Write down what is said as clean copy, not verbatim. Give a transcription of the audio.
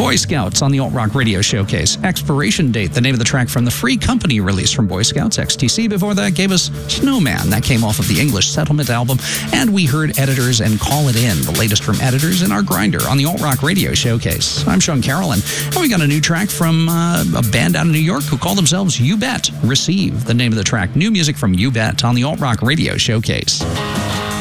Boy Scouts on the Alt Rock Radio Showcase. Expiration Date, the name of the track from the Free Company release from Boy Scouts. XTC before that gave us Snowman. That came off of the English Settlement album. And we heard Editors and Call It In, the latest from Editors in our grinder on the Alt Rock Radio Showcase. I'm Sean Carolyn, and we got a new track from a band out of New York who call themselves You Bet. Receive, the name of the track. New music from You Bet on the Alt Rock Radio Showcase.